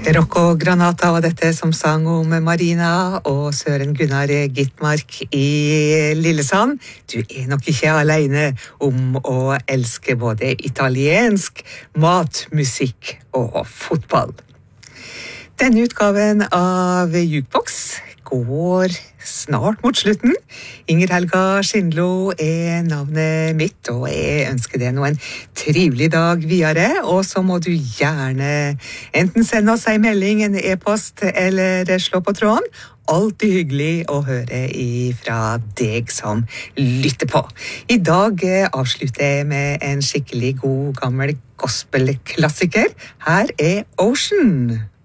Rocco Granata var dette som sang om Marina og Søren Gunnar Gittmark i Lillesand. Du nok ikke alene om å elske både italiensk, mat, musikk og fotball. Denne utgaven av Jukebox går snart mot slutten. Inger Helga Skindlo navnet mitt, og jeg ønsker deg nå en trivelig dag videre, og så må du gjerne enten sende oss en melding, en e-post, eller slå på tråden. Alltid hyggelig å høre ifra deg som lytter på. I dag avslutter jeg med en skikkelig god gammel gospelklassiker. Her Ocean.